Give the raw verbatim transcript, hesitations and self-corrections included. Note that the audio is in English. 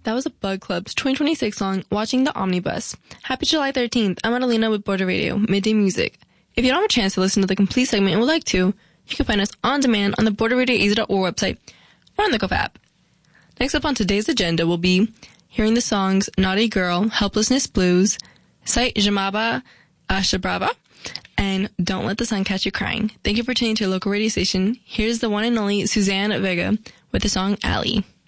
That was a Bug Club's twenty twenty-six song, Watching the Omnibus. Happy July thirteenth. I'm Adelina with Border Radio, Midday Music. If you don't have a chance to listen to the complete segment and would like to, you can find us on demand on the border radio easy dot org website or on the Cuff app. Next up on today's agenda will be hearing the songs Naughty Girl, Helplessness Blues, Sight Jamaba Ashabrava, and Don't Let the Sun Catch You Crying. Thank you for tuning to your local radio station. Here's the one and only Suzanne Vega with the song Alley.